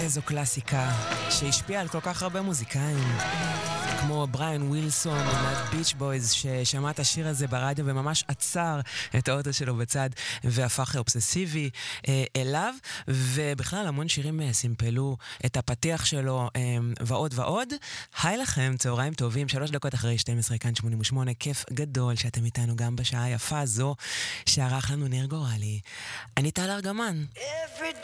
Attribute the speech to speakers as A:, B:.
A: איזו קלאסיקה שהשפיעה על כל כך הרבה מוזיקאים, כמו בריאן ווילסון מהביץ' בויז, ששמע את השיר הזה ברדיו וממש עצר את האוטו שלו בצד והפך אובססיבי אליו, ובכלל המון שירים סימפלו את הפתיח שלו ועוד ועוד. היי לכם, צהריים טובים, 3 דקות אחרי 12, כאן 88, כיף גדול שאתם איתנו גם בשעה היפה זו שערך לנו ניר גורלי. אני טל ארגמן.